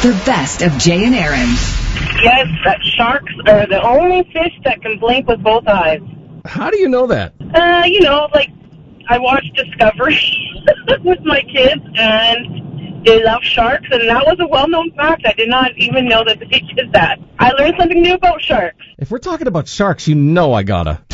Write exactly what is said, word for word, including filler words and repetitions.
The best of Jay and Aaron. Yes, that sharks are the only fish that can blink with both eyes. How do you know that? Uh, you know, like, I watched Discovery with my kids, and they love sharks, and that was a well-known fact. I did not even know that they did that. I learned something new about sharks. If we're talking about sharks, you know I gotta